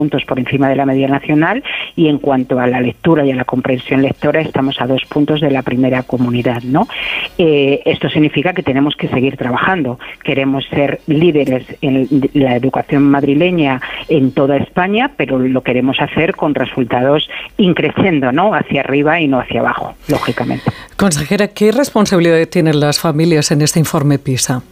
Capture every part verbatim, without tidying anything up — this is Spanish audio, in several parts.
puntos por encima de la media nacional, y en cuanto a la lectura y a la comprensión lectora estamos a dos puntos de la primera comunidad, ¿no? Eh, esto significa que tenemos que seguir trabajando. Queremos ser líderes en la educación madrileña en toda España, pero lo queremos hacer con resultados increciendo, ¿no? Hacia arriba y no hacia abajo, lógicamente. Consejera, ¿qué responsabilidad tienen las familias en este informe PISA?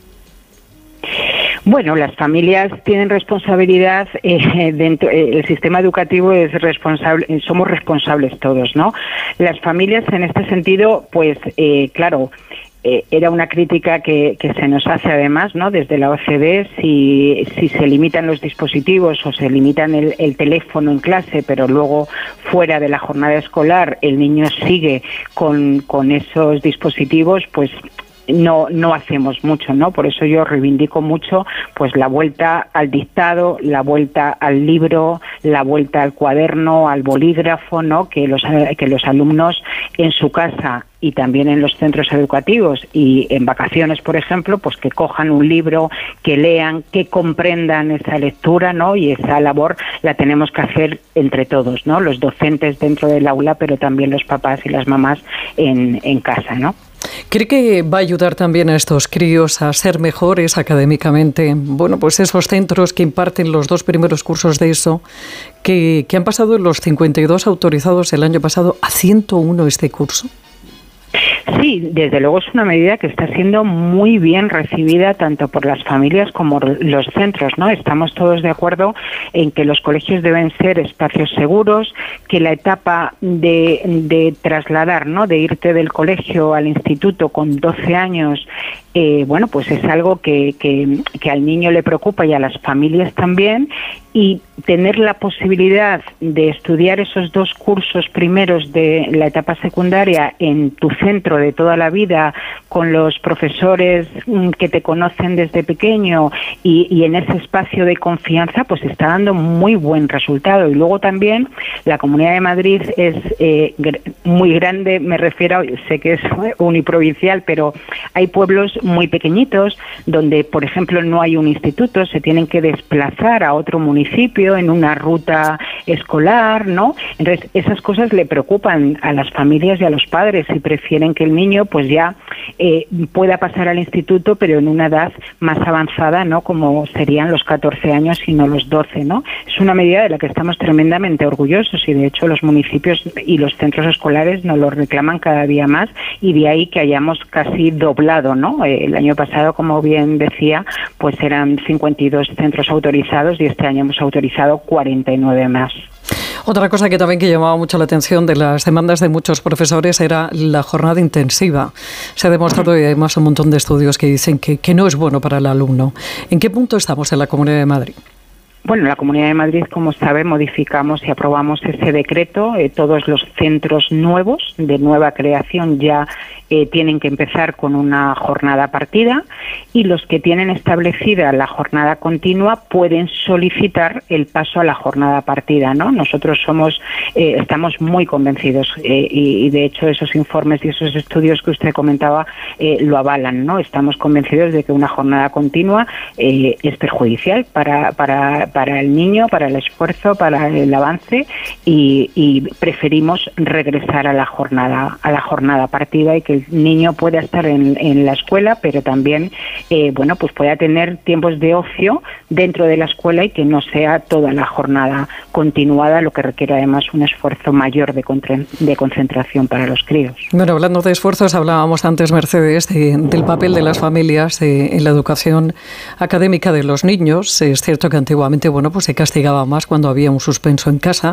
Bueno, las familias tienen responsabilidad, eh, dentro, eh, el sistema educativo es responsable, somos responsables todos, ¿no? Las familias en este sentido, pues, eh, claro, eh, era una crítica que, que se nos hace además, ¿no? Desde la O C D, si, si se limitan los dispositivos o se limitan el, el teléfono en clase, pero luego fuera de la jornada escolar el niño sigue con, con esos dispositivos, pues no no hacemos mucho, ¿no? Por eso yo reivindico mucho pues la vuelta al dictado, la vuelta al libro, la vuelta al cuaderno, al bolígrafo, ¿no? Que los que los alumnos en su casa y también en los centros educativos y en vacaciones, por ejemplo, pues que cojan un libro, que lean, que comprendan esa lectura, ¿no? Y esa labor la tenemos que hacer entre todos, ¿no? Los docentes dentro del aula, pero también los papás y las mamás en, en casa, ¿no? ¿Cree que va a ayudar también a estos críos a ser mejores académicamente? Bueno, pues esos centros que imparten los dos primeros cursos de eso, que, que han pasado los cincuenta y dos autorizados el año pasado a ciento uno este curso. Sí, desde luego es una medida que está siendo muy bien recibida tanto por las familias como los centros, ¿no? Estamos todos de acuerdo en que los colegios deben ser espacios seguros, que la etapa de, de trasladar, ¿no? De irte del colegio al instituto con doce años, eh, bueno, pues es algo que, que, que al niño le preocupa y a las familias también, y tener la posibilidad de estudiar esos dos cursos primeros de la etapa secundaria en tu centro de toda la vida, con los profesores que te conocen desde pequeño y, y en ese espacio de confianza, pues está dando muy buen resultado. Y luego también la Comunidad de Madrid es eh, muy grande, me refiero, sé que es uniprovincial, pero hay pueblos muy pequeñitos donde, por ejemplo, no hay un instituto, se tienen que desplazar a otro municipio en una ruta escolar, ¿no? Entonces, esas cosas le preocupan a las familias y a los padres y prefieren que el niño pues ya eh, pueda pasar al instituto, pero en una edad más avanzada, ¿no? Como serían los catorce años y no los doce, ¿no? Es una medida de la que estamos tremendamente orgullosos y de hecho los municipios y los centros escolares nos lo reclaman cada día más, y de ahí que hayamos casi doblado, ¿no? Eh, el año pasado, como bien decía, pues eran cincuenta y dos centros autorizados y este año hemos autorizado cuarenta y nueve más. Otra cosa que también que llamaba mucho la atención de las demandas de muchos profesores era la jornada intensiva. Se ha demostrado, y además un montón de estudios que dicen que, que no es bueno para el alumno. ¿En qué punto estamos en la Comunidad de Madrid? Bueno, en la Comunidad de Madrid, como sabe, modificamos y aprobamos ese decreto. Eh, todos los centros nuevos de nueva creación ya eh, tienen que empezar con una jornada partida, y los que tienen establecida la jornada continua pueden solicitar el paso a la jornada partida, ¿no? Nosotros somos, eh, estamos muy convencidos eh, y, y de hecho esos informes y esos estudios que usted comentaba eh, lo avalan, ¿no? Estamos convencidos de que una jornada continua eh, es perjudicial para para para el niño, para el esfuerzo, para el avance, y, y preferimos regresar a la jornada a la jornada partida, y que el niño pueda estar en, en la escuela, pero también eh, bueno, pues pueda tener tiempos de ocio dentro de la escuela y que no sea toda la jornada continuada, lo que requiere además un esfuerzo mayor de, contra, de concentración para los críos. Bueno, hablando de esfuerzos, hablábamos antes, Mercedes, de, del papel de las familias de, en la educación académica de los niños. Es cierto que antiguamente, bueno, pues se castigaba más cuando había un suspenso en casa,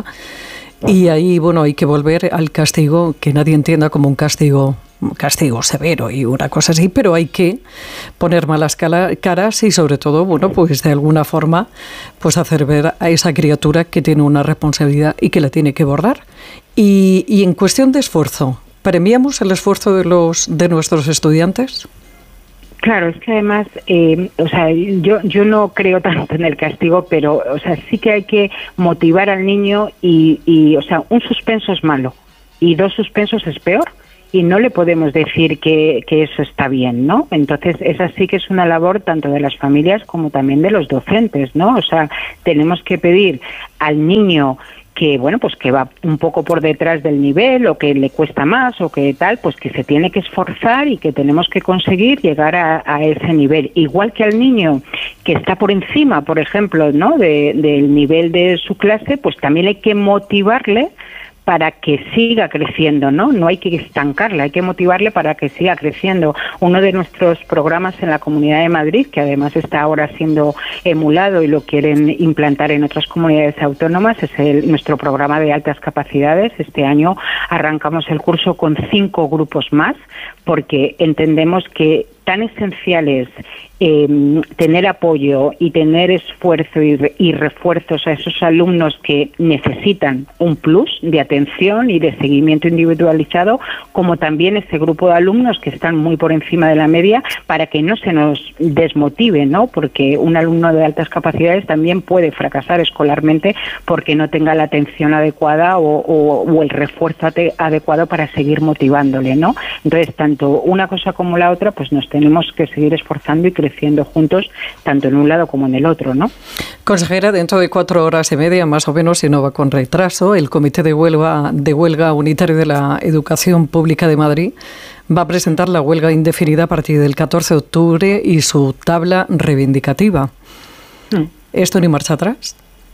y ahí, bueno, hay que volver al castigo, que nadie entienda como un castigo un castigo severo y una cosa así, pero hay que poner malas caras y sobre todo, bueno, pues de alguna forma, pues hacer ver a esa criatura que tiene una responsabilidad y que la tiene que bordar. Y, y en cuestión de esfuerzo, ¿premiamos el esfuerzo de los de nuestros estudiantes? Claro, es que además, eh, o sea, yo yo no creo tanto en el castigo, pero, o sea, sí que hay que motivar al niño y, y o sea, un suspenso es malo y dos suspensos es peor. y no le podemos decir que, que eso está bien, ¿no? Entonces, esa sí que es una labor tanto de las familias como también de los docentes, ¿no? O sea, tenemos que pedir al niño que, bueno, pues que va un poco por detrás del nivel o que le cuesta más o que tal, pues que se tiene que esforzar y que tenemos que conseguir llegar a, a ese nivel. Igual que al niño que está por encima, por ejemplo, ¿no?, de, del nivel de su clase, pues también hay que motivarle para que siga creciendo, ¿no? No hay que estancarla, hay que motivarle para que siga creciendo. Uno de nuestros programas en la Comunidad de Madrid, que además está ahora siendo emulado y lo quieren implantar en otras comunidades autónomas, es el, nuestro programa de altas capacidades. Este año arrancamos el curso con cinco grupos más, porque entendemos que tan esencial es eh, tener apoyo y tener esfuerzo y, re, y refuerzos a esos alumnos que necesitan un plus de atención y de seguimiento individualizado, como también ese grupo de alumnos que están muy por encima de la media, para que no se nos desmotive, ¿no? Porque un alumno de altas capacidades también puede fracasar escolarmente porque no tenga la atención adecuada o, o, o el refuerzo adecuado para seguir motivándole, ¿no? Entonces, tanto una cosa como la otra, pues nos tenemos que seguir esforzando y creciendo juntos, tanto en un lado como en el otro, ¿no? Consejera, dentro de cuatro horas y media, más o menos, si no va con retraso, el Comité de Huelga, de Huelga Unitario de la Educación Pública de Madrid va a presentar la huelga indefinida a partir del catorce de octubre y su tabla reivindicativa. Mm. ¿Esto ni marcha atrás?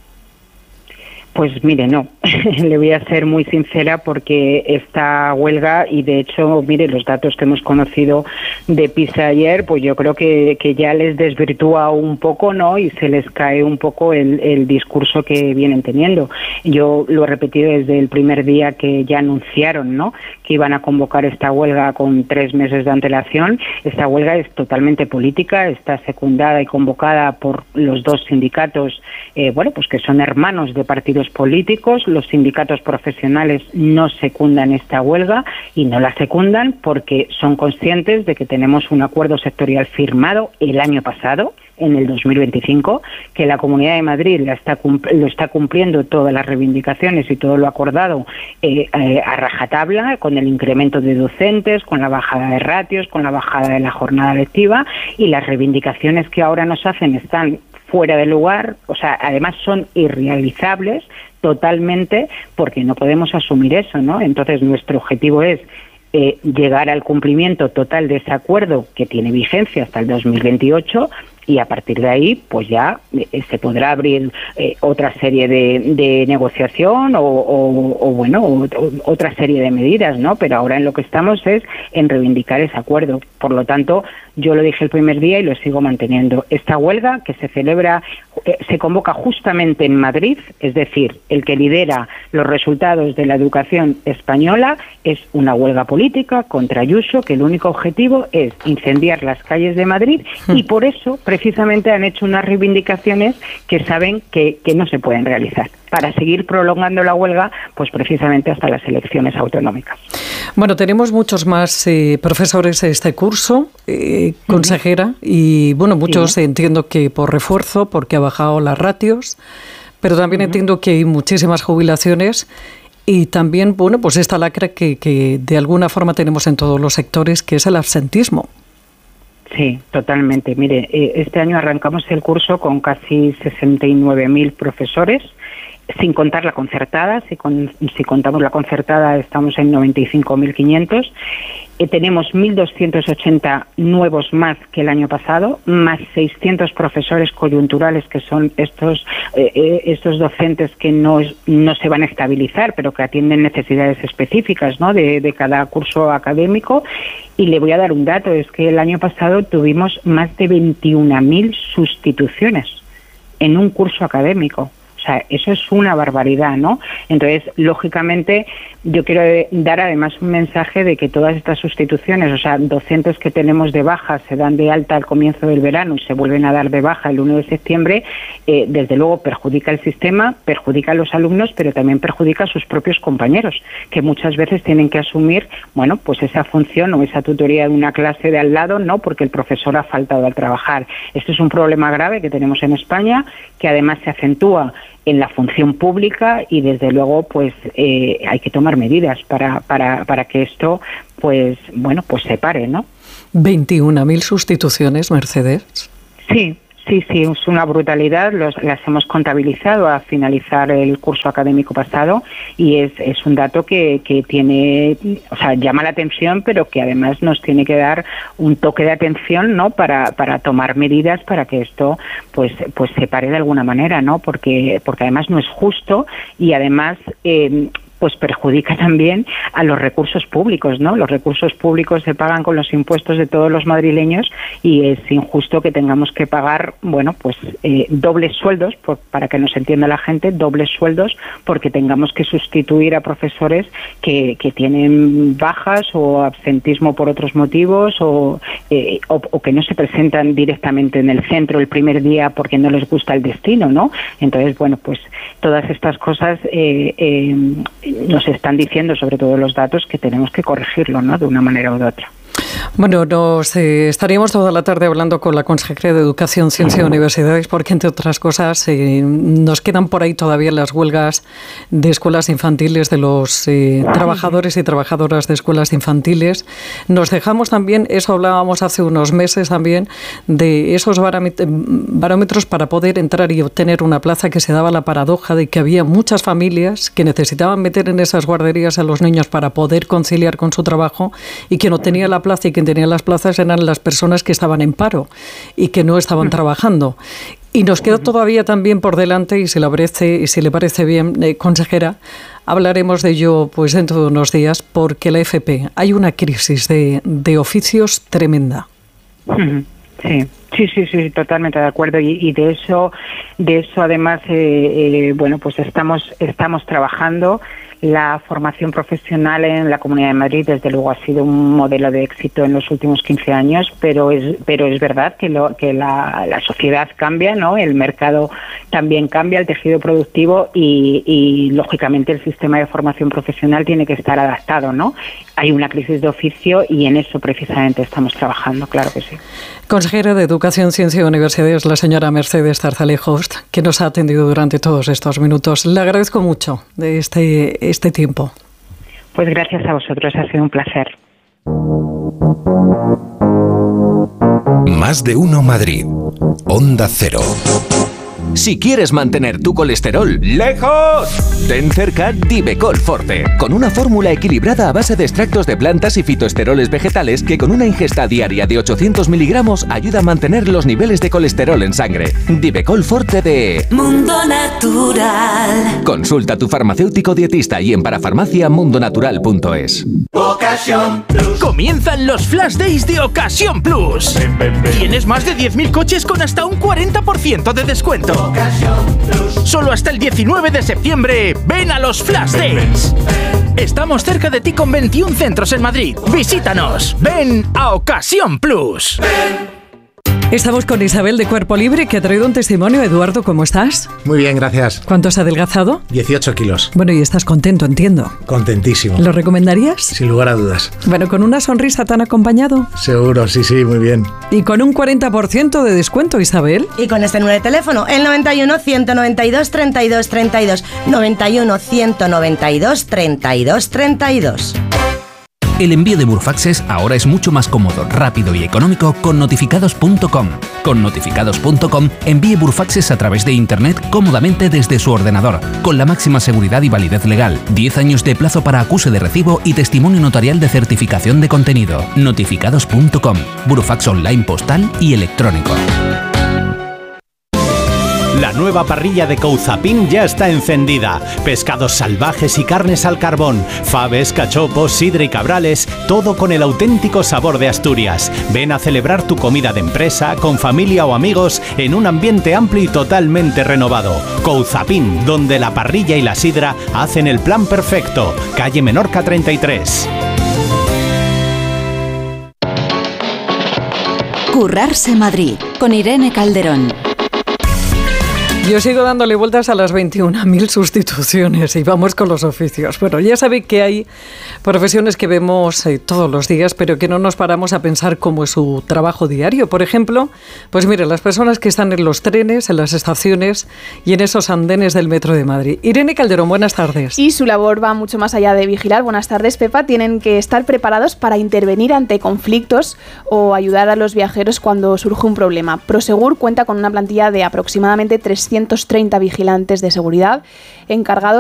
Pues mire, no, le voy a ser muy sincera, porque esta huelga, y de hecho, mire, los datos que hemos conocido de PISA ayer, pues yo creo que, que ya les desvirtúa un poco, ¿no? Y se les cae un poco el, el discurso que vienen teniendo. Yo lo he repetido desde el primer día que ya anunciaron, ¿no?, que iban a convocar esta huelga con tres meses de antelación. Esta huelga es totalmente política, está secundada y convocada por los dos sindicatos, eh, bueno, pues que son hermanos de partidos políticos. Los sindicatos profesionales no secundan esta huelga y no la secundan porque son conscientes de que tenemos un acuerdo sectorial firmado el año pasado, en el dos mil veinticinco, que la Comunidad de Madrid la está lo está cumpliendo todas las reivindicaciones y todo lo acordado eh, eh, a rajatabla, con el incremento de docentes, con la bajada de ratios, con la bajada de la jornada lectiva, y las reivindicaciones que ahora nos hacen están fuera de lugar, o sea, además son irrealizables totalmente, porque no podemos asumir eso, ¿no? Entonces, nuestro objetivo es eh, llegar al cumplimiento total de ese acuerdo, que tiene vigencia hasta el dos mil veintiocho, y a partir de ahí, pues ya eh, se podrá abrir eh, otra serie de, de negociación o, o, o bueno, o, o, otra serie de medidas, ¿no? Pero ahora en lo que estamos es en reivindicar ese acuerdo. Por lo tanto, yo lo dije el primer día y lo sigo manteniendo. Esta huelga, que se celebra, eh, se convoca justamente en Madrid, es decir, el que lidera los resultados de la educación española, es una huelga política contra Ayuso, que el único objetivo es incendiar las calles de Madrid, y por eso precisamente han hecho unas reivindicaciones que saben que, que no se pueden realizar, para seguir prolongando la huelga, pues precisamente hasta las elecciones autonómicas. Bueno, tenemos muchos más eh, profesores en este curso, eh, consejera, uh-huh. y bueno, muchos sí, ¿eh? entiendo que por refuerzo, porque ha bajado las ratios, pero también uh-huh. entiendo que hay muchísimas jubilaciones. Y también, bueno, pues esta lacra que, que de alguna forma tenemos en todos los sectores, que es el absentismo. Sí, totalmente. Mire, este año arrancamos el curso con casi sesenta y nueve mil profesores, sin contar la concertada. Si, con, si contamos la concertada, estamos en noventa y cinco mil quinientos. Eh, tenemos mil doscientos ochenta nuevos más que el año pasado, más seiscientos profesores coyunturales, que son estos eh, estos docentes que no, no se van a estabilizar, pero que atienden necesidades específicas, ¿no?, de, de cada curso académico. Y le voy a dar un dato, es que el año pasado tuvimos más de veintiuna mil sustituciones en un curso académico. O sea, eso es una barbaridad, ¿no? Entonces, lógicamente, yo quiero dar además un mensaje de que todas estas sustituciones, o sea, docentes que tenemos de baja se dan de alta al comienzo del verano y se vuelven a dar de baja el uno de septiembre, eh, desde luego perjudica el sistema, perjudica a los alumnos, pero también perjudica a sus propios compañeros, que muchas veces tienen que asumir, bueno, pues esa función o esa tutoría de una clase de al lado, ¿no?, porque el profesor ha faltado al trabajar. Esto es un problema grave que tenemos en España, que además se acentúa en la función pública y desde luego pues eh, hay que tomar medidas para, para, para que esto pues bueno pues se pare, ¿no? veintiuna mil sustituciones, Mercedes. Sí. Sí, sí, es una brutalidad, los, las hemos contabilizado a finalizar el curso académico pasado y es, es un dato que, que tiene, o sea, llama la atención, pero que además nos tiene que dar un toque de atención, ¿no? Para, para tomar medidas para que esto pues, pues se pare de alguna manera, ¿no? Porque, porque además no es justo y además eh, pues perjudica también a los recursos públicos, ¿no? Los recursos públicos se pagan con los impuestos de todos los madrileños y es injusto que tengamos que pagar, bueno, pues eh, dobles sueldos, por, para que nos entienda la gente, dobles sueldos porque tengamos que sustituir a profesores que, que tienen bajas o absentismo por otros motivos o, eh, o, o que no se presentan directamente en el centro el primer día porque no les gusta el destino, ¿no? Entonces, bueno, pues todas estas cosas eh, eh, nos están diciendo, sobre todo los datos, que tenemos que corregirlo, ¿no? De una manera u otra. Bueno, nos eh, estaríamos toda la tarde hablando con la consejera de Educación, Ciencia y Universidades, porque entre otras cosas eh, nos quedan por ahí todavía las huelgas de escuelas infantiles de los eh, trabajadores y trabajadoras de escuelas infantiles. Nos dejamos también, eso hablábamos hace unos meses también, de esos barómetros para poder entrar y obtener una plaza, que se daba la paradoja de que había muchas familias que necesitaban meter en esas guarderías a los niños para poder conciliar con su trabajo y que no tenía la plaza, y quien tenía las plazas eran las personas que estaban en paro y que no estaban trabajando. Y nos queda todavía también por delante, y si le parece, y si le parece bien, eh, consejera, hablaremos de ello pues dentro de unos días, porque la F P hay una crisis de, de oficios tremenda. Sí. Sí, sí, sí, totalmente de acuerdo y, y de eso, de eso además, eh, eh, bueno, pues estamos, estamos trabajando. La formación profesional en la Comunidad de Madrid, desde luego, ha sido un modelo de éxito en los últimos quince años, pero es, pero es verdad que, lo, que la, la sociedad cambia, ¿no? El mercado también cambia, el tejido productivo y, y, lógicamente, el sistema de formación profesional tiene que estar adaptado, ¿no? Hay una crisis de oficio y en eso precisamente estamos trabajando, claro que sí. Consejera de Educación, Ciencia y Universidades, la señora Mercedes Zarzalejos, que nos ha atendido durante todos estos minutos. Le agradezco mucho de este, este tiempo. Pues gracias a vosotros, ha sido un placer. Más de uno Madrid. Onda Cero. Si quieres mantener tu colesterol lejos, ten cerca Divecol Forte, con una fórmula equilibrada a base de extractos de plantas y fitoesteroles vegetales que con una ingesta diaria de ochocientos miligramos ayuda a mantener los niveles de colesterol en sangre. Divecol Forte de Mundo Natural. Consulta a tu farmacéutico dietista y en parafarmacia mundonatural punto es. Ocasión Plus. Comienzan los Flash Days de Ocasión Plus. Ven, ven, ven. Tienes más de diez mil coches con hasta un cuarenta por ciento de descuento. Ocasión Plus. Solo hasta el diecinueve de septiembre, ven a los Flash Days. Estamos cerca de ti con veintiún centros en Madrid. Visítanos. Ven a Ocasión Plus. Ven. Estamos con Isabel de Cuerpo Libre, que ha traído un testimonio. Eduardo, ¿cómo estás? Muy bien, gracias. ¿Cuánto has adelgazado? dieciocho kilos. Bueno, y estás contento, entiendo. Contentísimo. ¿Lo recomendarías? Sin lugar a dudas. Bueno, ¿con una sonrisa tan acompañado? Seguro, sí, sí, muy bien. Y con un cuarenta por ciento de descuento, Isabel. Y con este número de teléfono, el noventa y uno, ciento noventa y dos, treinta y dos, treinta y dos. noventa y uno, ciento noventa y dos, treinta y dos, treinta y dos. El envío de Burfaxes ahora es mucho más cómodo, rápido y económico con notificados punto com. Con notificados punto com envíe Burfaxes a través de Internet cómodamente desde su ordenador, con la máxima seguridad y validez legal, diez años de plazo para acuse de recibo y testimonio notarial de certificación de contenido. notificados punto com, Burfax online postal y electrónico. La nueva parrilla de Couzapin ya está encendida. Pescados salvajes y carnes al carbón, faves, cachopos, sidra y cabrales, todo con el auténtico sabor de Asturias. Ven a celebrar tu comida de empresa, con familia o amigos, en un ambiente amplio y totalmente renovado. Couzapin, donde la parrilla y la sidra hacen el plan perfecto. Calle Menorca treinta y tres. Currarse Madrid, con Irene Calderón. Yo sigo dándole vueltas a las veintiuna mil sustituciones y vamos con los oficios. Bueno, ya sabéis que hay profesiones que vemos eh, todos los días, pero que no nos paramos a pensar cómo es su trabajo diario. Por ejemplo, pues mire, las personas que están en los trenes, en las estaciones y en esos andenes del Metro de Madrid. Irene Calderón, buenas tardes. Y su labor va mucho más allá de vigilar. Buenas tardes, Pepa. Tienen que estar preparados para intervenir ante conflictos o ayudar a los viajeros cuando surge un problema. Prosegur cuenta con una plantilla de aproximadamente trescientos treinta vigilantes de seguridad encargados